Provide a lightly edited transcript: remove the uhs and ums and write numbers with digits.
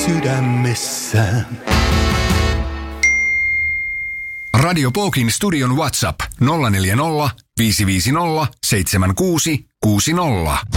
sydämessä. Radio Pookin studion WhatsApp 040 550 7660.